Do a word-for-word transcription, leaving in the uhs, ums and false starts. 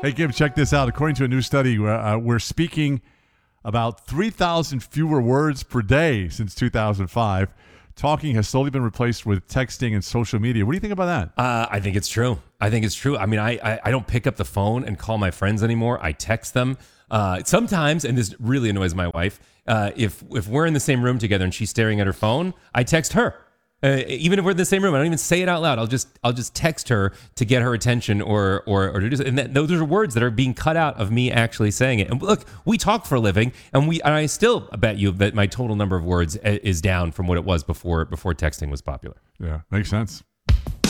Hey, Kim, check this out. According to a new study, uh, we're speaking about three thousand fewer words per day since two thousand five. Talking has slowly been replaced with texting and social media. What do you think about that? Uh, I think it's true. I think it's true. I mean, I, I I don't pick up the phone and call my friends anymore. I text them. Uh, sometimes, and this really annoys my wife, uh, if if we're in the same room together and she's staring at her phone, I text her. Uh, even if we're in the same room, I don't even say it out loud. I'll just I'll just text her to get her attention, or or or to do. And that, those are words that are being cut out of me actually saying it. And look, we talk for a living, and we and I still bet you that my total number of words is down from what it was before before texting was popular. Yeah, makes sense.